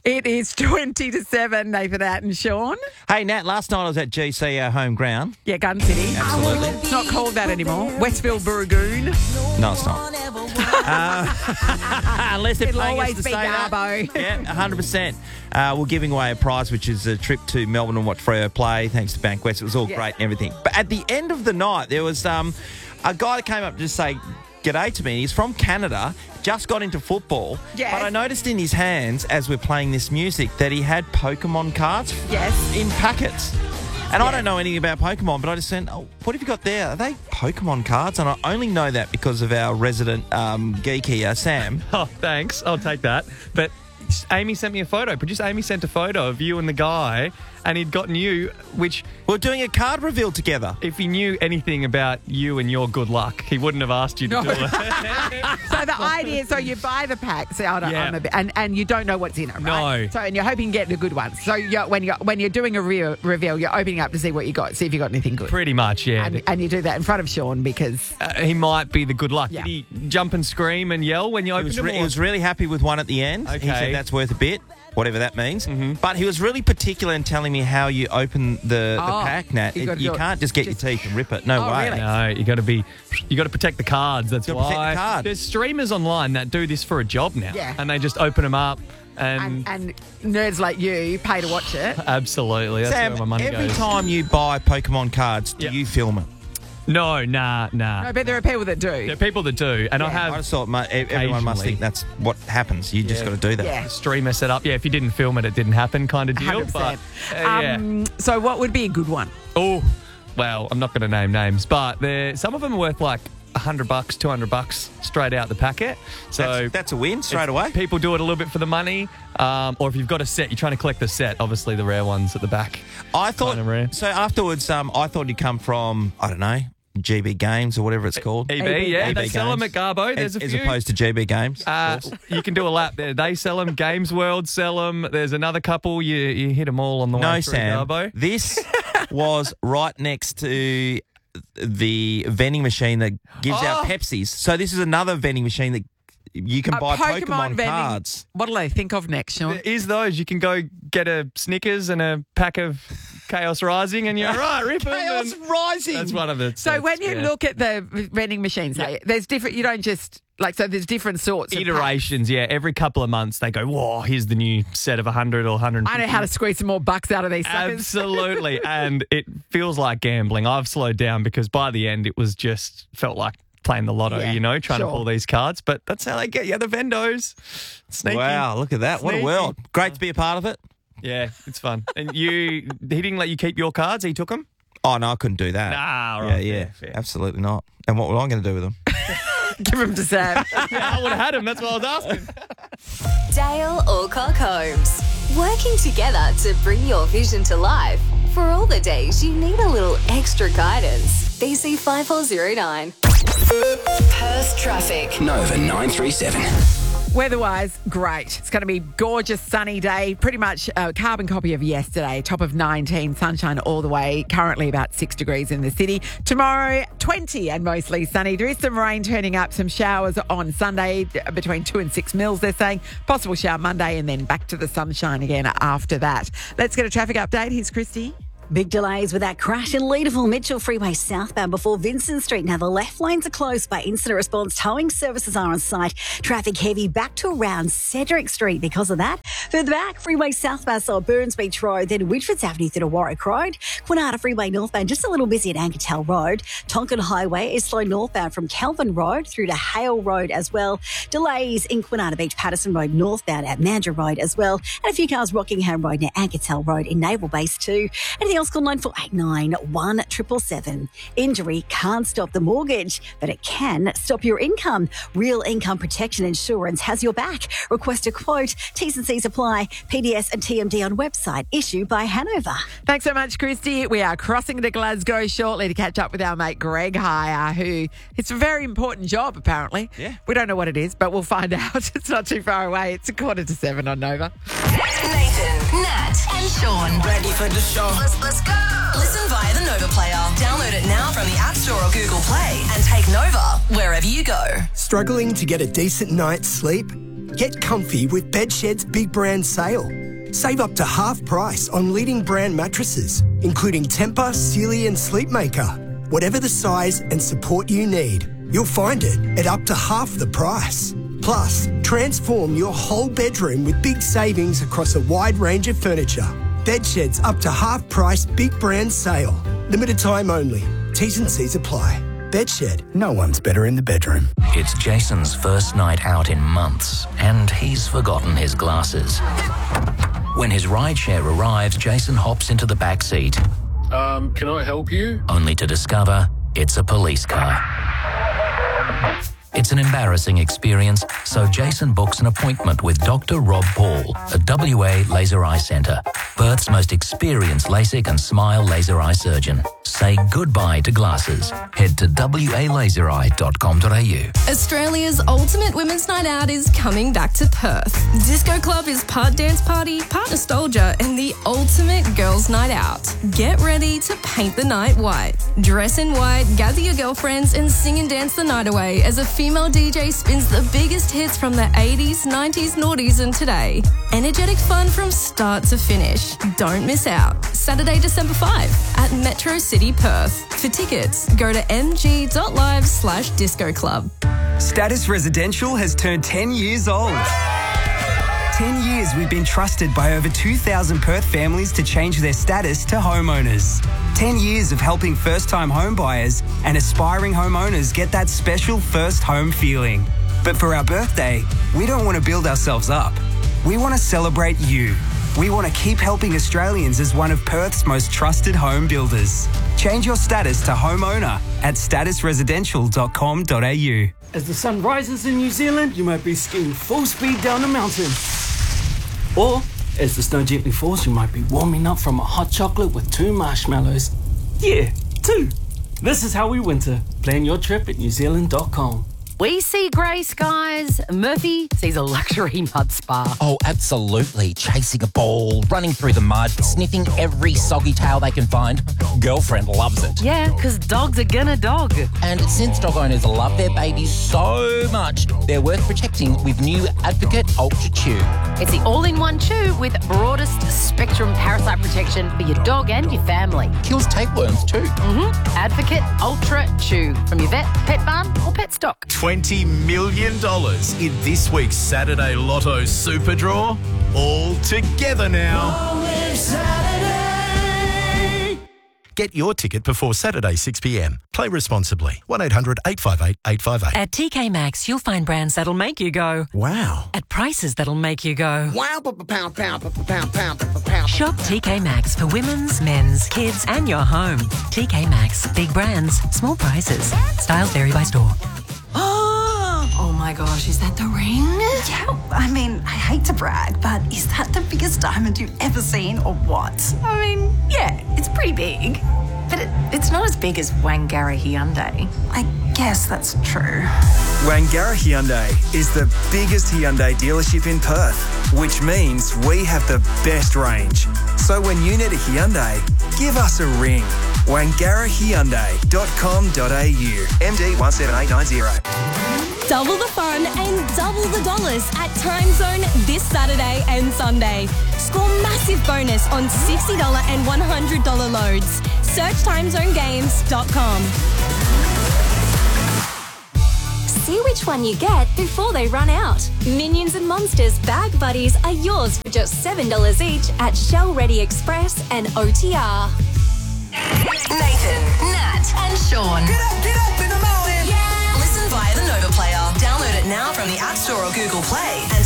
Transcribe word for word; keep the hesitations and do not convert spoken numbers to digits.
It is twenty to seven, Nathan Att and Sean. Hey, Nat, last night I was at G C, our home ground. Yeah, Garden City. Absolutely. It's not called that anymore. Westville Booragoon. No, it's not. uh, unless they're It'll paying us always to be say that. Garbo. Yeah, one hundred percent. Uh, we're giving away a prize, which is a trip to Melbourne and watch Freo play, thanks to Bankwest. It was all Yeah. great and everything. But at the end of the night, there was um, a guy that came up to just say g'day to me. He's from Canada, just got into football. Yes. But I noticed in his hands, as we're playing this music, that he had Pokemon cards Yes. in packets. And I Yeah. don't know anything about Pokemon, but I just said, oh, what have you got there? Are they Pokemon cards? And I only know that because of our resident um, geek here, Sam. Oh, thanks. I'll take that. But Amy sent me a photo. Producer Amy sent a photo of you and the guy, and he'd gotten you, which, We're doing a card reveal together. if he knew anything about you and your good luck, he wouldn't have asked you to No. do it. So the idea, so you buy the pack, so I don't, Yeah. I'm a bit, and, and you don't know what's in it, right? No. So, and you're hoping you get the good ones. So you're, when, you're, when you're doing a re- reveal, you're opening up to see what you got, see if you got anything good. Pretty much, yeah. And, and you do that in front of Sean because... Uh, he might be the good luck. Yeah. Did he jump and scream and yell when you He opened was, them? re- he or- was really happy with one at the end. He Okay. said that's worth a bit, whatever that means. Mm-hmm. But he was really particular in telling me how you open the, the Oh, pack, Nat. you It- gotta You, do it. can't just get Just- your teeth and rip it. No Oh, way. really? No, you got to be, you got to protect the cards. That's Gotta why. protect the card. There's streamers online that do this for a job now, Yeah. and they just open them up and, And, and nerds like you pay to watch it. absolutely. That's Sam, where my money every goes. time you buy Pokemon cards, do Yep. you film it? No, nah, nah. No, but there are people that There do. are people that do, and I Yeah. I have just thought mu- e- everyone must Occasionally. think that's what happens. You just Yeah. got to do that. Yeah. a streamer set up. Yeah, if you didn't film it, it didn't happen, kind of deal. one hundred percent. But uh, yeah. Um, so what would be a good one? Oh, well, I'm not going to name names, but they're, some of them are worth like a hundred bucks, two hundred bucks straight out the packet. So That's, that's a win straight it's- away. People do it a little bit for the money, um, or if you've got a set, you're trying to collect the set. Obviously, the rare ones at the back. I thought Kinda rare. so. Afterwards, um, I thought he'd come from I don't know G B Games or whatever it's called. E B, E B yeah, E B they sell them at Games. Garbo. There's as, a as few. opposed to G B Games. Uh, you can do a lap there. They sell them. Games World sell them. There's another couple. You you hit them all on the no, way through Sam. Garbo. This was right next to the vending machine that gives Oh. out Pepsis. So this is another vending machine that you can A buy Pokemon, vending- cards. What'll they think of next, Sean? There is those. You can go get a Snickers and a pack of Chaos Rising, and you're right. Rip 'em Chaos and- Rising. That's one of the. So when you yeah. look at the vending machines, Yeah. eh, there's different. You don't just like so. There's different sorts of packs. iterations, yeah. Every couple of months, they go, "Whoa, here's the new set of one hundred or one hundred fifty." I know how to squeeze some more bucks out of these suckers. Absolutely, and it feels like gambling. I've slowed down because by the end, it was just felt like playing the lotto, Yeah, you know, trying sure. to pull these cards. But that's how they get you, the vendos. Sneaky. Wow, look at that. What a Sneaky. world. Great to be a part of it. Yeah, it's fun. And you, he didn't let you keep your cards. He took them. Oh, no, I couldn't do that. Nah, yeah, right, yeah, fair, fair. absolutely not. And what were I going to do with them? Give them to Sam. Yeah, I would have had him. That's what I was asking. Dale Alcock Holmes. Working together to bring your vision to life. For all the days you need a little extra guidance. B C five four zero nine. Perth traffic. Nova nine three seven. Weather-wise, great. It's going to be gorgeous, sunny day. Pretty much a carbon copy of yesterday. Top of nineteen, sunshine all the way. Currently about six degrees in the city. Tomorrow, twenty and mostly sunny. There is some rain turning up, some showers on Sunday between two and six mils, they're saying. Possible shower Monday and then back to the sunshine again after that. Let's get a traffic update. Here's Christy. Big delays with that crash in Leederville Mitchell Freeway southbound before Vincent Street. Now the left lanes are closed by incident response. Towing services are on site. Traffic heavy back to around Cedric Street because of that. Further back, Freeway southbound so Burns Beach Road, then Whitfords Avenue through to Warwick Road. Quinata Freeway northbound just a little busy at Ankertel Road. Tonkin Highway is slow northbound from Kelvin Road through to Hale Road as well. Delays in Quinata Beach Patterson Road northbound at Mandurah Road as well. And a few cars Rockingham Road near Ankertel Road in Naval Base too. Anything else? Call nine four eight nine, one seven seven seven. Injury can't stop the mortgage, but it can stop your income. Real Income Protection Insurance has your back. Request a quote. T's and C's apply. P D S and T M D on website. Issued by Hanover. Thanks so much, Christy. We are crossing to Glasgow shortly to catch up with our mate Greg Heyer, who it's a very important job, apparently. Yeah. We don't know what it is, but we'll find out. It's not too far away. It's a quarter to seven on Nova. Nathan, Nat, and Sean. Ready for the show. Let's, let's go. Listen via the Nova player. Download it now from the App Store or Google Play and take Nova wherever you go. Struggling to get a decent night's sleep? Get comfy with Bedshed's big brand sale. Save up to half price on leading brand mattresses, including Tempur, Sealy and Sleepmaker. Whatever the size and support you need, you'll find it at up to half the price. Plus, transform your whole bedroom with big savings across a wide range of furniture. Bedshed's up to half price big brand sale. Limited time only. T's and C's apply. Bedshed, no one's better in the bedroom. It's Jason's first night out in months, and he's forgotten his glasses. When his rideshare arrives, Jason hops into the back seat. Um, can I help you? Only to discover it's a police car. It's an embarrassing experience, so Jason books an appointment with Doctor Rob Paul at W A Laser Eye Centre, Perth's most experienced LASIK and SMILE laser eye surgeon. Say goodbye to glasses. Head to w a laser eye dot com dot a u. Australia's ultimate women's night out is coming back to Perth. Disco Club is part dance party, part nostalgia, and the ultimate girls' night out. Get ready to paint the night white. Dress in white, gather your girlfriends, and sing and dance the night away as a female D J spins the biggest hits from the eighties, nineties, noughties, and today. Energetic fun from start to finish. Don't miss out. Saturday, December fifth at Metro City, Perth. For tickets, go to m g dot live slash disco club. Status Residential has turned ten years old. ten years we've been trusted by over two thousand Perth families to change their status to homeowners. ten years of helping first-time home buyers and aspiring homeowners get that special first home feeling. But for our birthday, we don't want to build ourselves up. We want to celebrate you. We want to keep helping Australians as one of Perth's most trusted home builders. Change your status to homeowner at status residential dot com dot a u. As the sun rises in New Zealand, you might be skiing full speed down a mountain. Or, as the snow gently falls, you might be warming up from a hot chocolate with two marshmallows. Yeah, two. This is how we winter. Plan your trip at new zealand dot com. We see grey skies. Murphy sees a luxury mud spa. Oh, absolutely. Chasing a ball, running through the mud, sniffing every soggy tail they can find. Girlfriend loves it. Yeah, because dogs are gonna dog. And since dog owners love their babies so much, they're worth protecting with new Advocate Ultra Chew. It's the all-in-one chew with broadest spectrum parasite protection for your dog and your family. Kills tapeworms too. Mm-hmm. Advocate Ultra Chew from your vet, pet barn or pet stock. twenty million dollars in this week's Saturday Lotto Super Draw. All together now. Get your ticket before Saturday six p m. Play responsibly. one eight hundred eight five eight eight five eight. At T K Maxx, you'll find brands that'll make you go, wow. At prices that'll make you go, wow. Pound, pound, pound, pound, pound. Shop T K Maxx for women's, men's, kids, and your home. T K Maxx. Big brands, small prices. Styles vary by store. Oh my gosh, is that the ring? Yeah, I mean, I hate to brag, but is that the biggest diamond you've ever seen or what? I mean, yeah, it's pretty big. But it, it's not as big as Wangara Hyundai. I guess that's true. Wangara Hyundai is the biggest Hyundai dealership in Perth, which means we have the best range. So when you need a Hyundai, give us a ring. wangara hyundai dot com dot a u. M D one seven eight nine zero. Double the fun and double the dollars at Time Zone this Saturday and Sunday. Score massive bonus on sixty dollars and one hundred dollars loads. Search time zone games dot com. See which one you get before they run out. Minions and Monsters Bag Buddies are yours for just seven dollars each at Shell Ready Express and O T R. Nathan, Nat, and Sean. Get up, get up in the morning. Yeah. Listen via the Nova Player. Download it now from the App Store or Google Play and